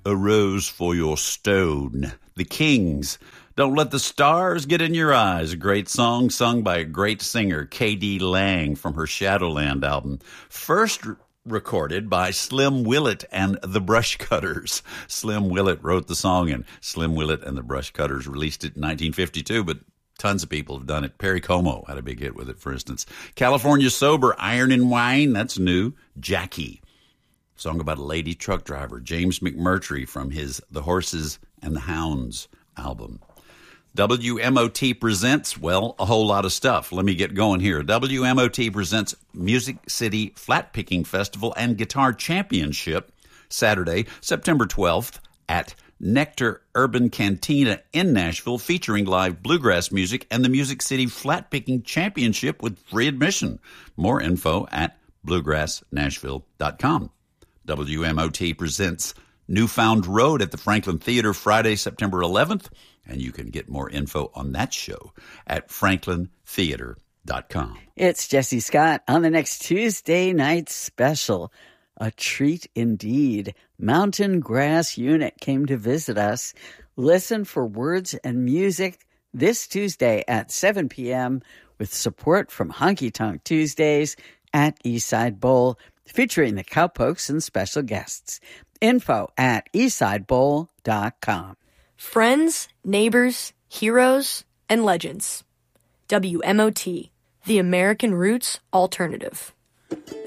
A Rose for Your Stone. The Kings. Don't Let the Stars Get in Your Eyes. A great song sung by a great singer, K.D. Lang, from her Shadowland album. First recorded by Slim Willett and the Brush Cutters. Slim Willett wrote the song, and Slim Willett and the Brush Cutters released it in 1952, but tons of people have done it. Perry Como had a big hit with it, for instance. California Sober, Iron and Wine, that's new. Jackie. Song about a lady truck driver, James McMurtry, from his The Horses and the Hounds album. WMOT presents, well, a whole lot of stuff. Let me get going here. WMOT presents Music City Flat Picking Festival and Guitar Championship, Saturday, September 12th at Nectar Urban Cantina in Nashville, featuring live bluegrass music and the Music City Flat Picking Championship with free admission. More info at bluegrassnashville.com. WMOT presents Newfound Road at the Franklin Theater Friday, September 11th, and you can get more info on that show at franklintheater.com. It's Jesse Scott on the next Tuesday night special. A treat indeed. Mountain Grass Unit came to visit us. Listen for words and music this Tuesday at 7 p.m. with support from Honky Tonk Tuesdays at Eastside Bowl, featuring the Cowpokes and special guests. Info at eastsidebowl.com. Friends, neighbors, heroes, and legends. WMOT, the American Roots Alternative.